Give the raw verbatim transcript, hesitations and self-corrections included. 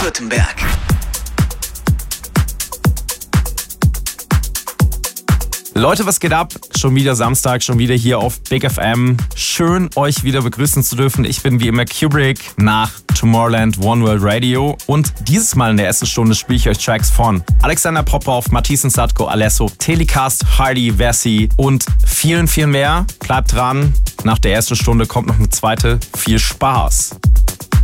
Baden-Württemberg. Leute, was geht ab? Schon wieder Samstag, schon wieder hier auf Big F M. Schön, euch wieder begrüßen zu dürfen. Ich bin wie immer Kubrick nach Tomorrowland One World Radio. Und dieses Mal in der ersten Stunde spiele ich euch Tracks von Alexander Popov, Matthias Sadko, Alesso, Telecast, Hardy, Vessi und vielen, vielen mehr. Bleibt dran. Nach der ersten Stunde kommt noch eine zweite. Viel Spaß!